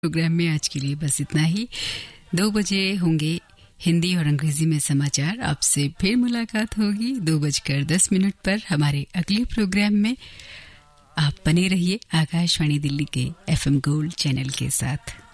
Programme में आज के लिए बस इतना ही। 2 बजे होंगे हिंदी और अंग्रेजी में समाचार। आपसे फिर मुलाकात होगी 2:10 पर हमारे अगले प्रोग्राम में। आप बने रहिए आकाशवाणी दिल्ली के FM गोल्ड चैनल के साथ।